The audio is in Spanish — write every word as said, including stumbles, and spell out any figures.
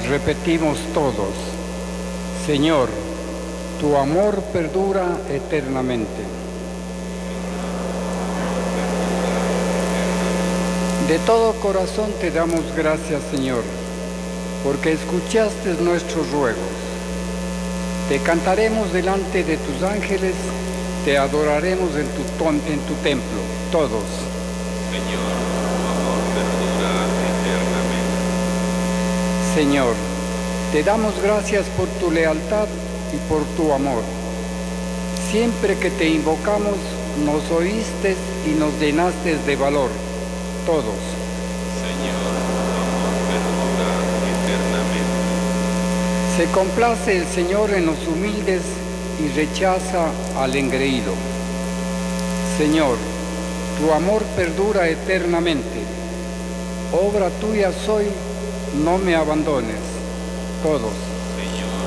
repetimos todos: Señor, tu amor perdura eternamente. De todo corazón te damos gracias, Señor, porque escuchaste nuestros ruegos. Te cantaremos delante de tus ángeles, te adoraremos en tu, ton, en tu templo, todos. Señor, tu amor perdura eternamente. Señor, te damos gracias por tu lealtad y por tu amor. Siempre que te invocamos, nos oíste y nos llenaste de valor, todos. Señor, tu amor perdura eternamente. Se complace el Señor en los humildes y rechaza al engreído. Señor, tu amor perdura eternamente. Obra tuya soy, no me abandones, todos.